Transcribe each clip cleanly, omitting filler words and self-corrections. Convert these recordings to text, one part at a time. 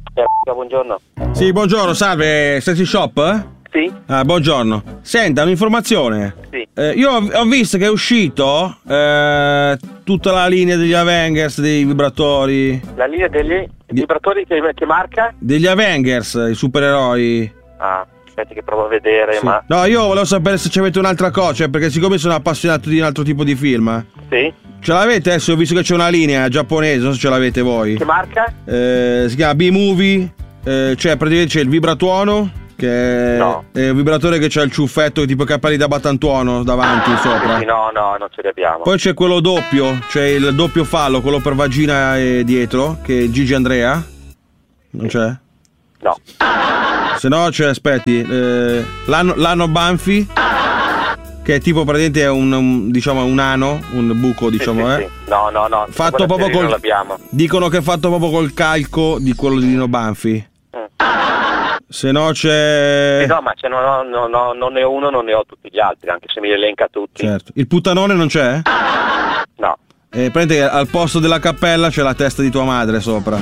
Buongiorno. Sì, buongiorno, salve, Sexy Shop? Sì. Buongiorno. Senta, un'informazione. Sì. Io ho visto che è uscito tutta la linea degli Avengers, dei vibratori. La linea degli vibratori che marca? Degli Avengers, i supereroi. Ah, aspetti che provo a vedere, Sì. ma... No, io volevo sapere se avete un'altra cosa, perché siccome sono appassionato di un altro tipo di film. Sì. Ce l'avete adesso? Ho visto che c'è una linea giapponese, non so se ce l'avete voi. Che marca? Si chiama B-Movie, cioè praticamente c'è il vibratuono, che è un vibratore che c'ha il ciuffetto tipo capelli da battantuono davanti sopra. Sì, no, non ce li abbiamo. Poi c'è quello doppio, c'è il doppio fallo, quello per vagina e dietro, che è Gigi Andrea. Non c'è? No. Se no c'è, aspetti, l'ano Banfi, che è tipo praticamente è un ano, un buco, diciamo, sì. No. Fatto proprio non l'abbiamo. Dicono che è fatto proprio col calco di quello di Nino Banfi. Se no c'è... No, ma non ne ho uno, non ne ho tutti gli altri, anche se mi elenca tutti. Certo. Il puttanone non c'è? No. Praticamente al posto della cappella c'è la testa di tua madre sopra.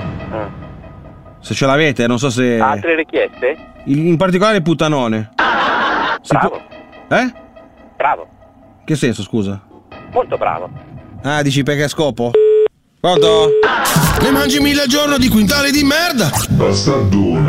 Se ce l'avete, non so se... Altre richieste? In particolare il puttanone. Bravo. Bravo. Che senso, scusa? Molto bravo. Ah, dici perché scopo? Pronto? Ne mangi 1000 al giorno di quintali di merda. Bastardona.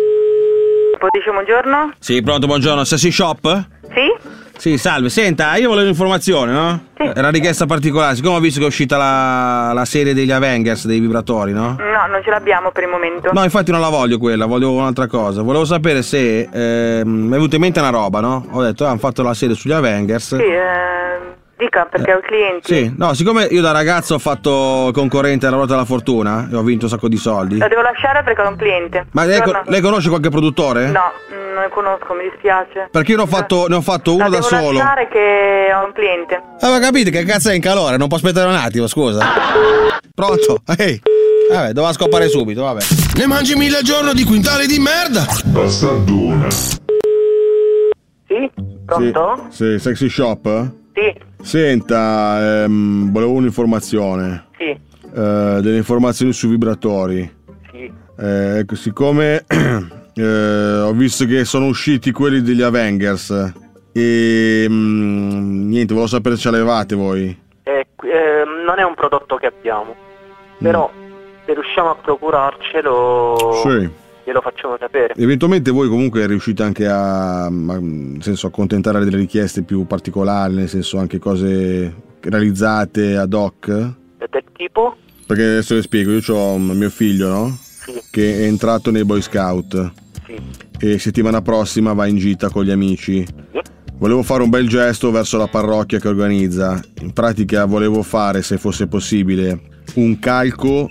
Dice buongiorno? Sì, pronto, buongiorno. Sexy Shop? Sì? Sì, salve. Senta, io volevo un'informazione, no? Sì. Era richiesta particolare, siccome ho visto che è uscita la serie degli Avengers, dei vibratori, no? No, non ce l'abbiamo per il momento. No, infatti non la voglio quella, volevo un'altra cosa. Volevo sapere se mi è venuta in mente una roba, no? Ho detto, hanno fatto la serie sugli Avengers. Sì, dica, perché ho i clienti. Sì, no, siccome io da ragazzo ho fatto concorrente alla ruota della fortuna e ho vinto un sacco di soldi. La devo lasciare perché ho un cliente. Ma lei conosce qualche produttore? No, non ne conosco, mi dispiace. Perché io ne ho fatto uno da solo. Devo lasciare che ho un cliente. Ma capite che cazzo è in calore? Non può aspettare un attimo, scusa. Pronto? Ehi. Vabbè, doveva scoppare subito, vabbè. Ne mangi 1000 al giorno di quintali di merda. Bastardona. Sì? Pronto? Sì, Sexy Shop? Sì. Senta, volevo un'informazione. Sì. Delle informazioni sui vibratori. Sì. Ecco, siccome ho visto che sono usciti quelli degli Avengers e niente, volevo sapere se ce l'avevate voi. Non è un prodotto che abbiamo, però se riusciamo a procurarcelo, Sì. glielo facciamo sapere. Eventualmente voi comunque riuscite anche nel senso, accontentare delle richieste più particolari, nel senso anche cose realizzate ad hoc? Del tipo? Perché adesso le spiego, io ho mio figlio, no? Sì. Che è entrato nei Boy Scout. Sì. E settimana prossima va in gita con gli amici. Volevo fare un bel gesto verso la parrocchia che organizza. In pratica volevo fare, se fosse possibile, un calco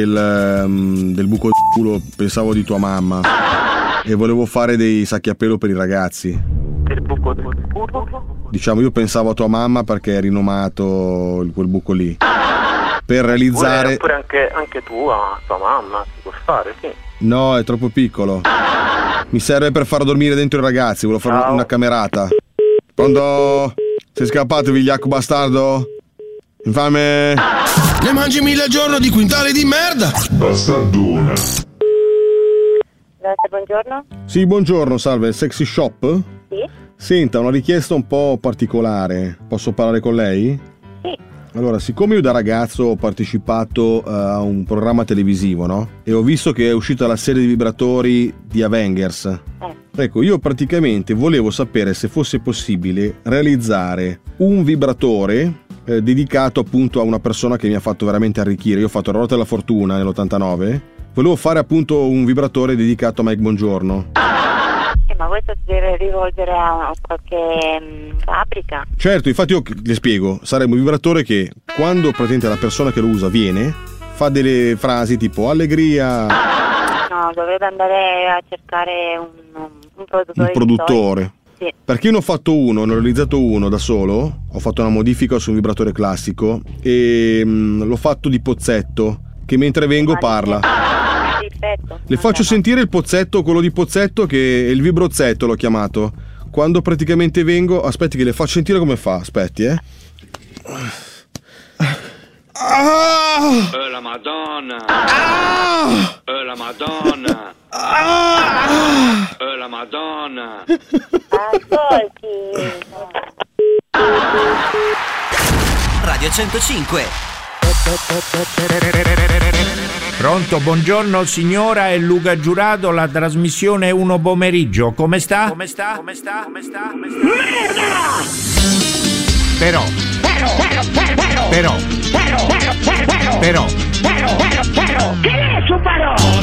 del buco di culo, pensavo di tua mamma, e volevo fare dei sacchi a pelo per i ragazzi. Del buco del culo? Diciamo, io pensavo a tua mamma perché è rinomato quel buco lì. Per realizzare... Oppure anche tu, a tua mamma, si può fare, sì. No, è troppo piccolo. Mi serve per far dormire dentro i ragazzi, volevo fare una camerata. Pronto? Sei scappato, vigliacco bastardo? Infame! Ne mangi 1000 al giorno di quintali di merda. Bastardona. Buongiorno? Sì, buongiorno, salve, Sexy Shop? Sì. Senta, una richiesta un po' particolare. Posso parlare con lei? Sì. Allora, siccome io da ragazzo ho partecipato a un programma televisivo, no? E ho visto che è uscita la serie di vibratori di Avengers. Ecco, io praticamente volevo sapere se fosse possibile realizzare un vibratore dedicato appunto a una persona che mi ha fatto veramente arricchire. Io ho fatto la ruota della fortuna nell'89. Volevo fare appunto un vibratore dedicato a Mike Bongiorno. Ma questo si deve rivolgere a qualche fabbrica? Certo, infatti io le spiego, sarebbe un vibratore che quando praticamente la persona che lo usa viene, fa delle frasi tipo allegria. No, dovrebbe andare a cercare un produttore. Un produttore. Sì. Perché io ne ho fatto uno, ne ho realizzato uno da solo, ho fatto una modifica su un vibratore classico e l'ho fatto di pozzetto, che mentre vengo parla. Perfetto. Le faccio sentire il pozzetto, quello di pozzetto, che è il vibrozzetto l'ho chiamato. Quando praticamente vengo, aspetti che le faccio sentire come fa, aspetti la Madonna! La la Madonna. La Madonna. Ascolti. Radio 105. Pronto, buongiorno signora, è Luca Giurato, la trasmissione 1 pomeriggio. Come sta? Merda! Però. Che ne è su però?